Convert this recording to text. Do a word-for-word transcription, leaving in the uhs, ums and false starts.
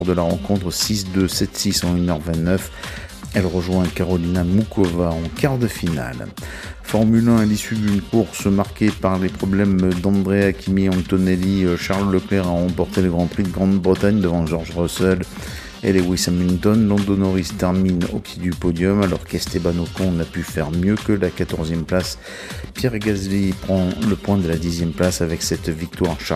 de la rencontre six deux, sept six en une heure vingt-neuf. Elle rejoint Karolina Muchova en quart de finale. Formule un à l'issue d'une course marquée par les problèmes d'Andrea Kimi Antonelli, Charles Leclerc a remporté le Grand Prix de Grande-Bretagne devant George Russell et Lewis Hamilton. Lando Norris termine au pied du podium alors qu'Esteban Ocon n'a pu faire mieux que la quatorzième place. Pierre Gasly prend le point de la dixième place avec cette victoire.